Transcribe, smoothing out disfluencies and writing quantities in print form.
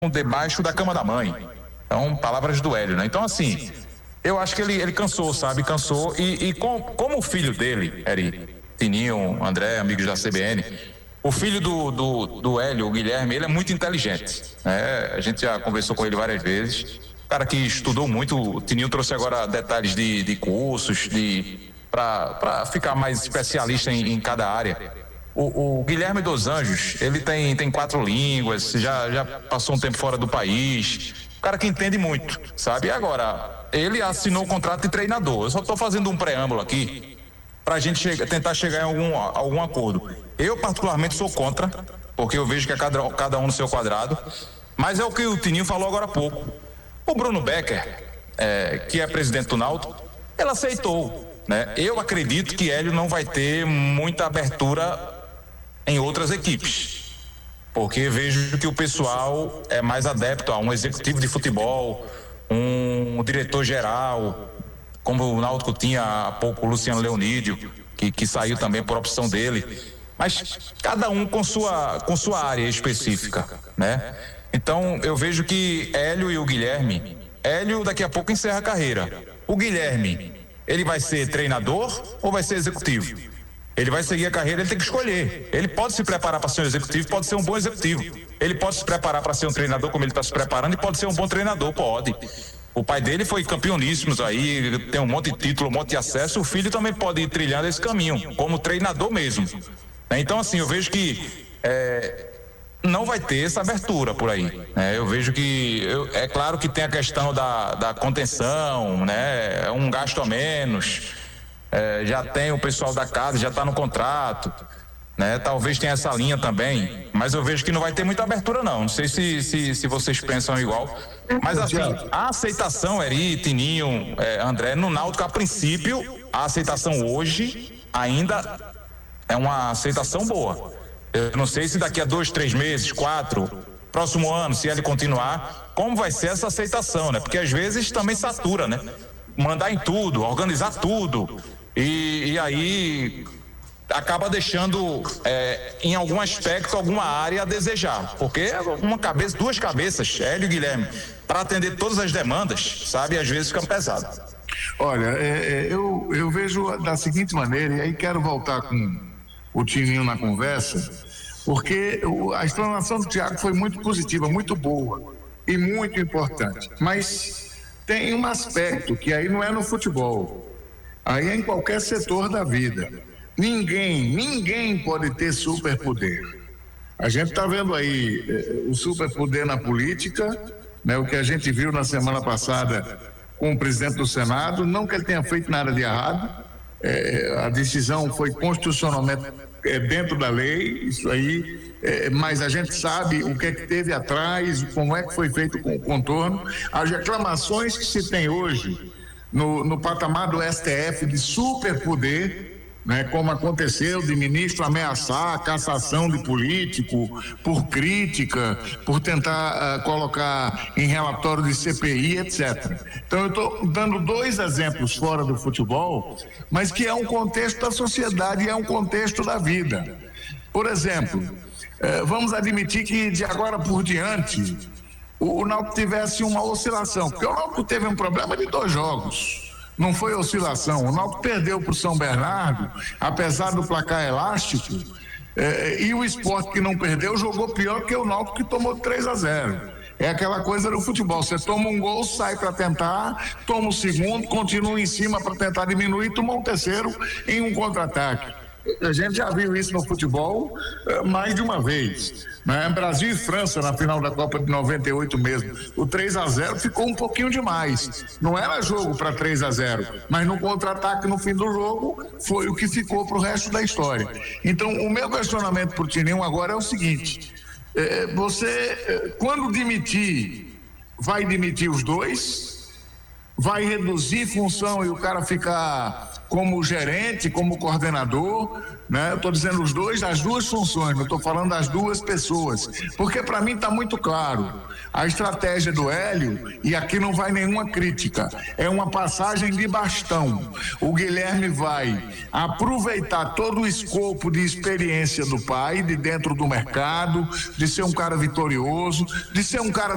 debaixo da cama da mãe. Então, palavras do Hélio, né? Então, assim, eu acho que ele cansou, sabe? Cansou. Como o filho dele, Tininho, André, amigos da CBN, o filho do Hélio, o Guilherme, ele é muito inteligente, né? A gente já conversou com ele várias vezes. Cara que estudou muito. O Tininho trouxe agora detalhes de cursos, para ficar mais especialista em cada área. O Guilherme dos Anjos, ele tem 4 línguas, já passou um tempo fora do país. Cara que entende muito, sabe? E agora, ele assinou o contrato de treinador. Eu só estou fazendo um preâmbulo aqui para a gente tentar chegar em algum acordo. Eu, particularmente, sou contra, porque eu vejo que é cada um no seu quadrado. Mas é o que o Tininho falou agora há pouco. O Bruno Becker, que é presidente do Náutico, ele aceitou, né? Eu acredito que Hélio não vai ter muita abertura em outras equipes, porque vejo que o pessoal é mais adepto a um executivo de futebol, um diretor-geral, como o Náutico tinha há pouco o Luciano Leonídio, que saiu também por opção dele, mas cada um com sua área específica, né? Então eu vejo que Hélio e o Guilherme, Hélio daqui a pouco encerra a carreira. O Guilherme, ele vai ser treinador ou vai ser executivo? Ele vai seguir a carreira, ele tem que escolher. Ele pode se preparar para ser um executivo, pode ser um bom executivo. Ele pode se preparar para ser um treinador, como ele está se preparando, e pode ser um bom treinador, pode. O pai dele foi campeoníssimos aí, tem um monte de título, um monte de acesso. O filho também pode ir trilhando esse caminho, como treinador mesmo. Então, assim, eu vejo que não vai ter essa abertura por aí. Eu vejo que, é claro que tem a questão da contenção, né? É um gasto a menos. Já tem o pessoal da casa, já está no contrato, né? Talvez tenha essa linha também, mas eu vejo que não vai ter muita abertura não sei se vocês pensam igual, mas assim, a aceitação, Tininho, André, no Náutico, a princípio, a aceitação hoje ainda é uma aceitação boa. Eu não sei se daqui a 2, 3 meses, 4, próximo ano, se ele continuar, como vai ser essa aceitação, né? Porque às vezes também satura, né? Mandar em tudo, organizar tudo, e aí acaba deixando em algum aspecto, alguma área a desejar, porque duas cabeças, Hélio e Guilherme, para atender todas as demandas, sabe, às vezes fica pesado. Olha, eu vejo da seguinte maneira, e aí quero voltar com o Tininho na conversa, porque a explanação do Thiago foi muito positiva, muito boa e muito importante, mas tem um aspecto que aí não é no futebol, aí é em qualquer setor da vida. Ninguém pode ter superpoder. A gente está vendo aí o superpoder na política, né? O que a gente viu na semana passada com o presidente do Senado, não que ele tenha feito nada de errado, a decisão foi constitucionalmente dentro da lei, isso aí, mas a gente sabe o que é que teve atrás, como é que foi feito com o contorno. As reclamações que se tem hoje no patamar do STF de superpoder, né, como aconteceu de ministro ameaçar a cassação de político por crítica, por tentar colocar em relatório de CPI, etc. Então eu estou dando 2 exemplos fora do futebol, mas que é um contexto da sociedade e é um contexto da vida. Por exemplo, vamos admitir que de agora por diante o Náutico tivesse uma oscilação, porque o Náutico teve um problema de 2 jogos. Não foi oscilação. O Náutico perdeu para o São Bernardo, apesar do placar elástico, e o Sport, que não perdeu, jogou pior que o Náutico, que tomou 3-0. É aquela coisa do futebol, você toma um gol, sai para tentar, toma o segundo, continua em cima para tentar diminuir, toma um terceiro em um contra-ataque. A gente já viu isso no futebol mais de uma vez, né? Brasil e França na final da Copa de 98 mesmo, o 3-0 ficou um pouquinho demais, não era jogo para 3-0, mas no contra-ataque no fim do jogo foi o que ficou para o resto da história. Então o meu questionamento para o Tininho agora é o seguinte: você, quando demitir, vai demitir os 2? Vai reduzir função e o cara ficar como gerente, como coordenador, né? Eu estou dizendo os dois, as 2 funções, não estou falando das 2 pessoas, porque para mim está muito claro, a estratégia do Hélio, e aqui não vai nenhuma crítica, é uma passagem de bastão. O Guilherme vai aproveitar todo o escopo de experiência do pai, de dentro do mercado, de ser um cara vitorioso, de ser um cara